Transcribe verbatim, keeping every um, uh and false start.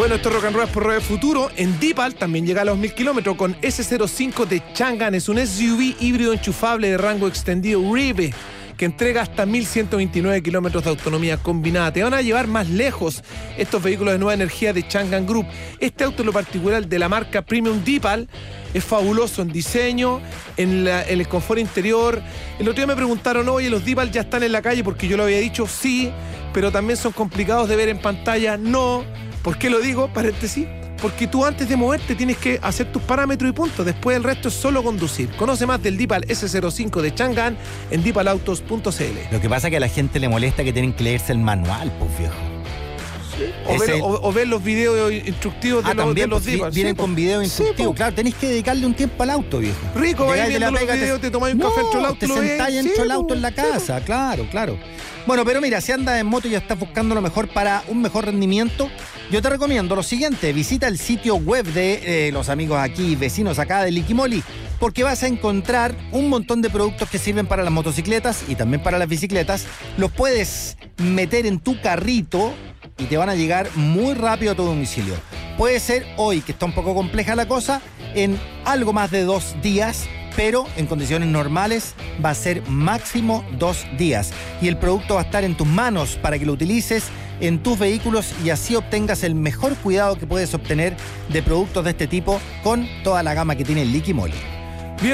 Bueno, esto es Rock and Roll por Radio Futuro. En Dipal también llega a los mil kilómetros con ese cero cinco de Chang'an. Es un S U V híbrido enchufable de rango extendido Rive, que entrega hasta mil ciento veintinueve kilómetros de autonomía combinada. Te van a llevar más lejos estos vehículos de nueva energía de Chang'an Group. Este auto, en lo particular de la marca Premium Dipal, es fabuloso en diseño, en, la, en el confort interior. El otro día me preguntaron, oye, ¿los Dipal ya están en la calle? Porque yo lo había dicho, sí, pero también son complicados de ver en pantalla. No. ¿Por qué lo digo? Paréntesis. Porque tú antes de moverte tienes que hacer tus parámetros y puntos. Después el resto es solo conducir. Conoce más del Dipal ese cero cinco de Chang'an en dipal autos punto c l. Lo que pasa es que a la gente le molesta que tienen que leerse el manual, pues viejo. Sí. O, ver, el... o, o ver los videos instructivos de, ah, los, también, de los pues, Dipal. Vienen sí, con videos instructivos. Sí, pues. Claro, tenés que dedicarle un tiempo al auto, viejo. Rico, vais viendo los videos, te, te tomáis un no, café dentro del auto. te sentáis dentro del auto en la casa, sí, claro, claro. Bueno, pero mira, si andas en moto y ya estás buscando lo mejor para un mejor rendimiento, yo te recomiendo lo siguiente: visita el sitio web de eh, los amigos aquí, vecinos acá de Liquimoli, porque vas a encontrar un montón de productos que sirven para las motocicletas y también para las bicicletas. Los puedes meter en tu carrito y te van a llegar muy rápido a tu domicilio. Puede ser hoy, que está un poco compleja la cosa, en algo más de dos días, pero en condiciones normales va a ser máximo dos días. Y el producto va a estar en tus manos para que lo utilices en tus vehículos y así obtengas el mejor cuidado que puedes obtener de productos de este tipo con toda la gama que tiene Liquimoli.